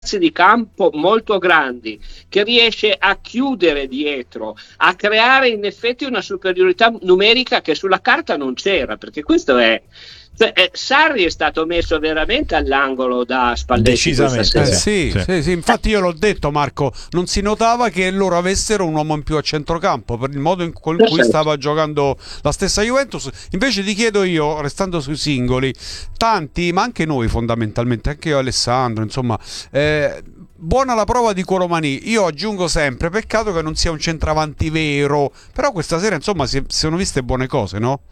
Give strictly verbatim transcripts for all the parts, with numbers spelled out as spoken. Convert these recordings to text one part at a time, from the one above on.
di campo molto grandi, che riesce a chiudere dietro, a creare in effetti una superiorità numerica che sulla carta non c'era, perché questo è, cioè, eh, Sarri è stato messo veramente all'angolo da Spalletti. Decisamente, eh, sì, sì, sì. sì, sì. Infatti io l'ho detto, Marco, non si notava che loro avessero un uomo in più a centrocampo per il modo in cui Perfetto. stava giocando la stessa Juventus. Invece ti chiedo io, restando sui singoli, tanti, ma anche noi fondamentalmente, anche io Alessandro, insomma, eh, buona la prova di Colomani. Io aggiungo sempre, peccato che non sia un centravanti vero, però questa sera insomma si, si sono viste buone cose, no?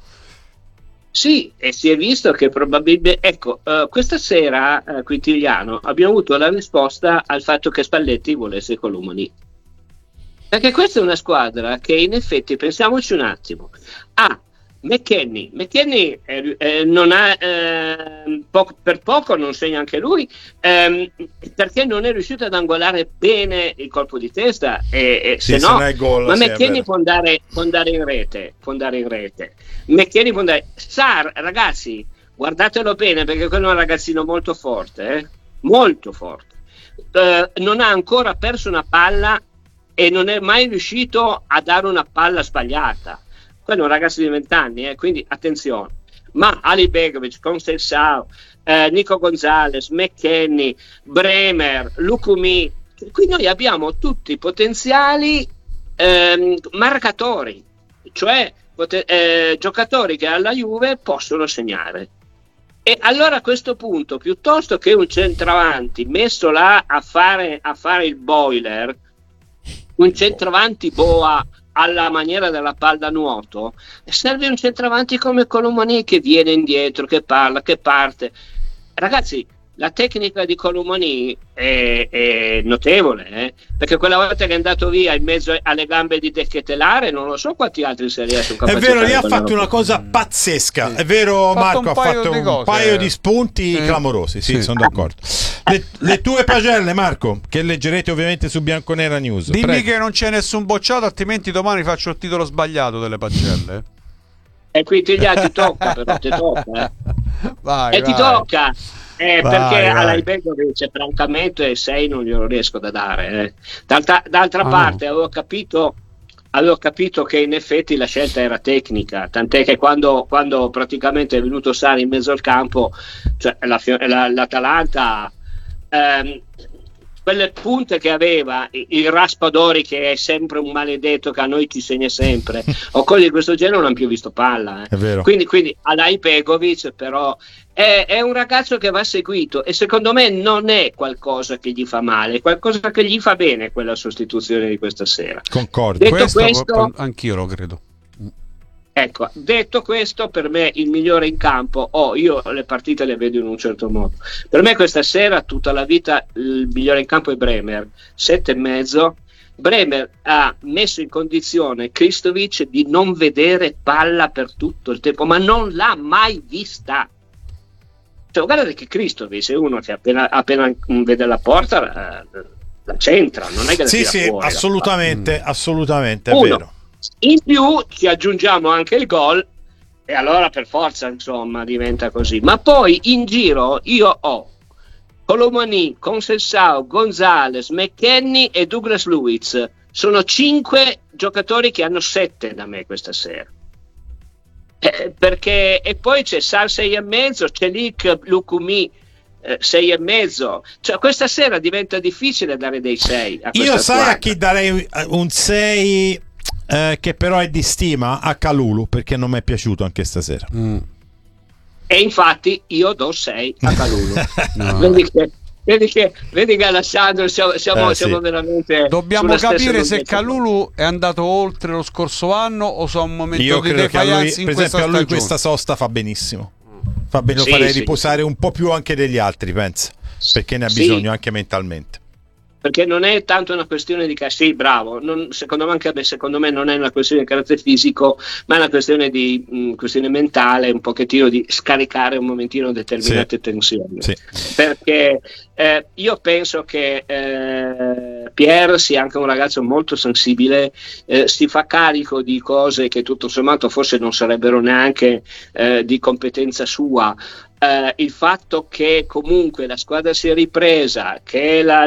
Sì, e si è visto che probabilmente, ecco, uh, questa sera, uh, Quintiliano, abbiamo avuto la risposta al fatto che Spalletti volesse Colomani. Perché questa è una squadra che in effetti, pensiamoci un attimo, ha McKennie, McKennie eh, eh, non ha, eh, po- per poco non segna anche lui, ehm, perché non è riuscito ad angolare bene il colpo di testa, e, e Sì, se no, se gol, ma sì, McKennie può andare, può andare in rete, può andare in rete. McKennie può andare. Sarr, ragazzi, guardatelo bene, perché quello è un ragazzino molto forte, eh? molto forte. Eh, non ha ancora perso una palla e non è mai riuscito a dare una palla sbagliata. Quello è un ragazzo di vent'anni, eh, quindi attenzione. Ma Ali Begovic, Conceição, eh, Nico Gonzalez, McKennie, Bremer, Lukumi, qui noi abbiamo tutti potenziali ehm, marcatori, cioè poten- eh, giocatori che alla Juve possono segnare. E allora a questo punto, piuttosto che un centravanti messo là a fare, a fare il boiler, un centravanti boa alla maniera della pallanuoto, serve un centravanti come Colomani che viene indietro, che parla, che parte. Ragazzi, la tecnica di Colomani è, è notevole, eh? Perché quella volta che è andato via in mezzo alle gambe di De Ketelare, non lo so quanti altri in Serie A sono capaci. È vero, lì ha di fatto una cosa pazzesca. È vero, Fatto Marco, un ha paio fatto di un cose. paio di spunti Eh. clamorosi. Sì, Sì. sono d'accordo. Le, le tue pagelle, Marco, che leggerete ovviamente su Bianconera News. Dimmi Prego. che non c'è nessun bocciato, altrimenti domani faccio il titolo sbagliato delle pagelle. E qui ti, ti tocca, però ti tocca, eh. Vai, e ti vai. tocca. Eh, Vai, perché vai. alla Ibegovic francamente sei non glielo riesco da dare. Eh. D'altra, d'altra Ah, parte no. avevo capito, avevo capito che in effetti la scelta era tecnica, tant'è che quando, quando praticamente è venuto Sarri in mezzo al campo, cioè la, la, l'Atalanta, ehm, quelle punte che aveva, il Raspadori che è sempre un maledetto che a noi ci segna sempre, o cose di questo genere non hanno più visto palla. Eh. È vero. Quindi, quindi Alai Begovic però è, è un ragazzo che va seguito e secondo me non è qualcosa che gli fa male, è qualcosa che gli fa bene quella sostituzione di questa sera. Concordo. Detto Questo, questo, anch'io lo credo. ecco, detto questo, per me il migliore in campo, oh, io le partite le vedo in un certo modo. Per me questa sera, tutta la vita, il migliore in campo è Bremer, sette e mezzo. Bremer ha messo in condizione Kristovic di non vedere palla per tutto il tempo, ma non l'ha mai vista. Cioè, guardate che Kristovic è uno che appena, appena vede la porta la, la centra, non è che la Sì, tira sì, fuori, assolutamente, assolutamente, è Uno. vero. In più ci aggiungiamo anche il gol e allora per forza insomma diventa così. Ma poi in giro io ho Colomani, Conceição, Gonzalez, McKennie e Douglas Luiz. Sono cinque giocatori che hanno sette da me questa sera. Eh, perché e poi c'è Sarr sei e mezzo, c'è Lik, Lukumi eh, sei e mezzo. Cioè questa sera diventa difficile dare dei sei a questa Io sai squadra. a chi darei un sei eh, che però è di stima? A Kalulu, perché non mi è piaciuto anche stasera. Mm. E infatti io do sei a Kalulu. No. vedi, che, vedi, che, vedi che Alessandro siamo, siamo, Eh, siamo sì. veramente Dobbiamo sulla stessa capire se lunghezza. Kalulu è andato oltre lo scorso anno o se è un momento Io di credo che a lui, defiance in per questa esempio, a lui stagione. questa sosta fa benissimo. Fa bene, lo Sì, farei sì, riposare un po' più anche degli altri, pensa, perché ne ha Sì. bisogno anche mentalmente. Perché non è tanto una questione di ca- sì, bravo, non, secondo me anche secondo me non è una questione di carattere fisico, ma è una questione di mh, questione mentale, un pochettino di scaricare un momentino determinate Sì. tensioni. Sì. Perché eh, io penso che eh, Pierre sia anche un ragazzo molto sensibile, eh, si fa carico di cose che tutto sommato forse non sarebbero neanche eh, di competenza sua. Uh, il fatto che comunque la squadra si è ripresa, che la